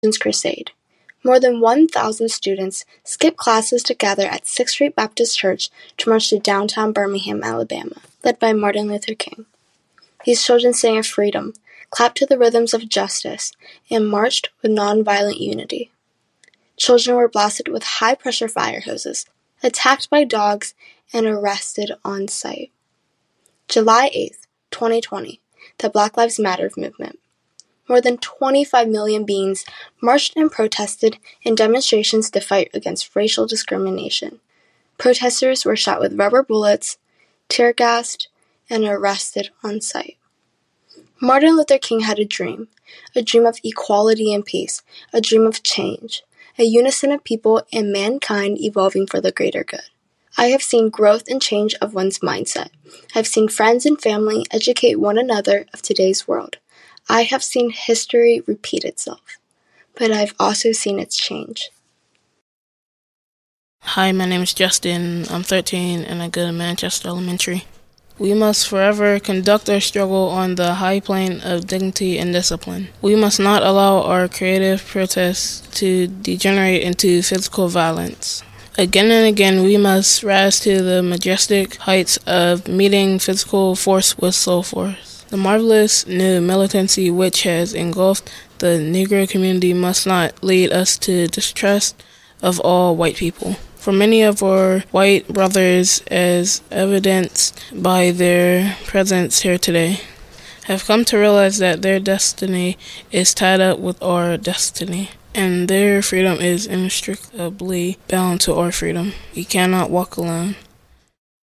Crusade. More than 1,000 students skipped classes to gather at Sixth Street Baptist Church to march to downtown Birmingham, Alabama, led by Martin Luther King. These children sang of freedom, clapped to the rhythms of justice, and marched with nonviolent unity. Children were blasted with high-pressure fire hoses, attacked by dogs, and arrested on sight. July 8th, 2020, the Black Lives Matter movement. More than 25 million beings marched and protested in demonstrations to fight against racial discrimination. Protesters were shot with rubber bullets, tear-gassed, and arrested on sight. Martin Luther King had a dream of equality and peace, a dream of change, a unison of people and mankind evolving for the greater good. I have seen growth and change of one's mindset. I've seen friends and family educate one another of today's world. I have seen history repeat itself, but I've also seen its change. Hi, my name is Justin. I'm 13 and I go to Manchester Elementary. We must forever conduct our struggle on the high plane of dignity and discipline. We must not allow our creative protests to degenerate into physical violence. Again and again, we must rise to the majestic heights of meeting physical force with soul force. The marvelous new militancy which has engulfed the Negro community must not lead us to distrust of all white people. For many of our white brothers, as evidenced by their presence here today, have come to realize that their destiny is tied up with our destiny, and their freedom is inextricably bound to our freedom. We cannot walk alone.